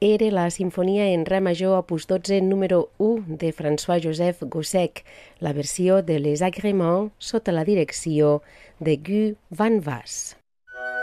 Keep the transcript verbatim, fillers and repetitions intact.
era la Sinfonia en Re major opus dotze número u de François-Joseph Gossec, la versió de Les Agréments sota la direcció de Guy Van Was.